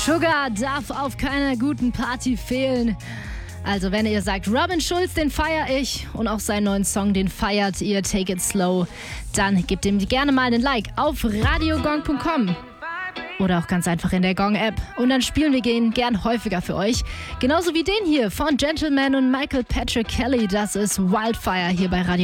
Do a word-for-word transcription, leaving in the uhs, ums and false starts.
Sugar darf auf keiner guten Party fehlen. Also wenn ihr sagt, Robin Schulz, den feiere ich und auch seinen neuen Song, den feiert ihr, Take It Slow, dann gebt ihm gerne mal einen Like auf radiogong punkt com oder auch ganz einfach in der Gong-App. Und dann spielen wir den gern häufiger für euch. Genauso wie den hier von Gentleman und Michael Patrick Kelly. Das ist Wildfire hier bei Radio